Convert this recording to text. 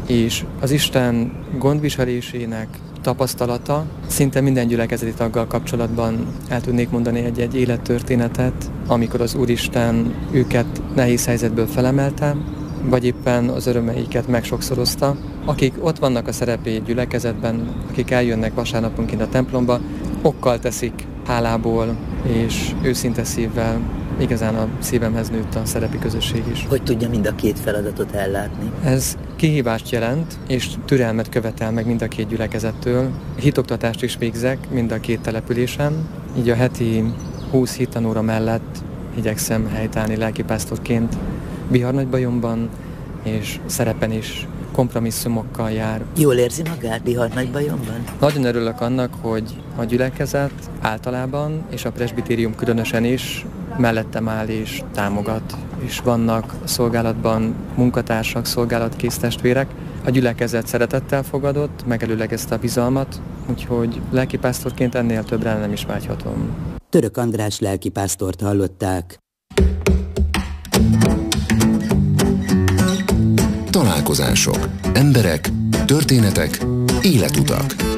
és az Isten gondviselésének tapasztalata szinte minden gyülekezeti taggal kapcsolatban el tudnék mondani egy élettörténetet, amikor az Úristen őket nehéz helyzetből felemelte, vagy éppen az örömeiket megsokszorozta. Akik ott vannak a szerepi gyülekezetben, akik eljönnek vasárnaponként a templomba, okkal teszik hálából és őszinte szívvel. Igazán a szívemhez nőtt a szerepi közösség is. Hogy tudja mind a két feladatot ellátni? Ez kihívást jelent, és türelmet követel meg mind a két gyülekezettől. Hitoktatást is végzek mind a két településen, így a heti 20 hittanóra mellett igyekszem helytállni lelkipásztorként Bihar-Nagybajomban, és szerepen is kompromisszumokkal jár. Jól érzi magát Bihar-Nagybajomban? Nagyon örülök annak, hogy a gyülekezet általában, és a presbitérium különösen is mellettem áll és támogat. És vannak szolgálatban munkatársak, szolgálatkész testvérek. A gyülekezet szeretettel fogadott, megelőlegezte a bizalmat, úgyhogy lelkipásztorként ennél többre nem is vágyhatom. Török András lelkipásztort hallották. Találkozások, emberek, történetek, életutak.